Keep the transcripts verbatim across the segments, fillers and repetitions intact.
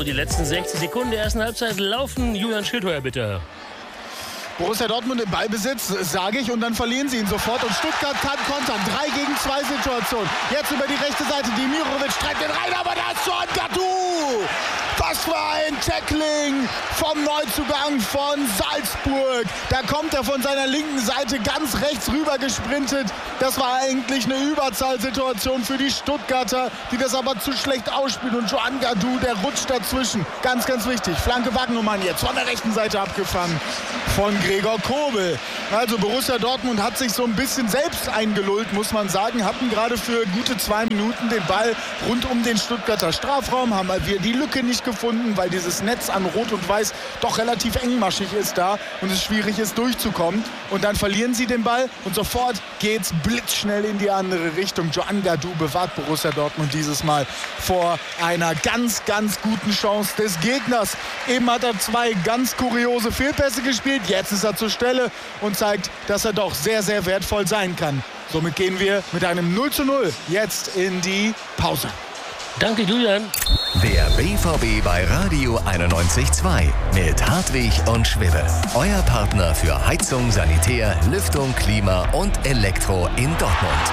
Und die letzten sechzig Sekunden der ersten Halbzeit laufen. Julian Schildheuer, bitte. Borussia Dortmund im Ballbesitz, sage ich, und dann verlieren sie ihn sofort. Und Stuttgart kann kontern. drei gegen zwei Situation. Jetzt über die rechte Seite. Demirovic treibt den rein, aber da ist Joan Gadou. Was für ein Tackling vom Neuzugang von Salzburg. Da kommt er von seiner linken Seite ganz rechts rüber gesprintet. Das war eigentlich eine Überzahlsituation für die Stuttgarter, die das aber zu schlecht ausspielen. Und Joan Gadou, der rutscht dazwischen. Ganz, ganz wichtig. Flanke Wagnumann jetzt von der rechten Seite abgefangen von Gregor Kobel. Also Borussia Dortmund hat sich so ein bisschen selbst eingelullt, muss man sagen. Hatten gerade für gute zwei Minuten den Ball rund um den Stuttgarter Strafraum. Haben wir die Lücke nicht gefunden, weil dieses Netz an Rot und Weiß doch relativ engmaschig ist da und es schwierig ist durchzukommen. Und dann verlieren sie den Ball und sofort geht's blitzschnell in die andere Richtung. Joan Gadou bewahrt Borussia Dortmund dieses Mal vor einer ganz, ganz guten Chance des Gegners. Eben hat er zwei ganz kuriose Fehlpässe gespielt. Jetzt ist er zur Stelle und zeigt, dass er doch sehr, sehr wertvoll sein kann. Somit gehen wir mit einem null zu null jetzt in die Pause. Danke, Julian. Der B V B bei Radio einundneunzig Komma zwei mit Hartwig und Schwibbe. Euer Partner für Heizung, Sanitär, Lüftung, Klima und Elektro in Dortmund.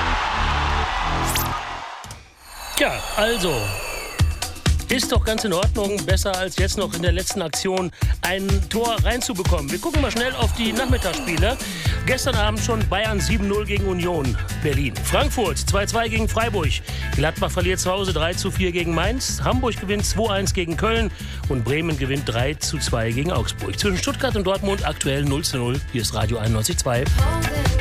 Ja, also, ist doch ganz in Ordnung. Besser als jetzt noch in der letzten Aktion ein Tor reinzubekommen. Wir gucken mal schnell auf die Nachmittagsspiele. Gestern Abend schon Bayern sieben null gegen Union Berlin. Frankfurt zwei zwei gegen Freiburg. Gladbach verliert zu Hause drei zu vier gegen Mainz. Hamburg gewinnt zwei eins gegen Köln. Und Bremen gewinnt drei zu zwei gegen Augsburg. Zwischen Stuttgart und Dortmund aktuell null zu null. Hier ist Radio einundneunzig Komma zwei.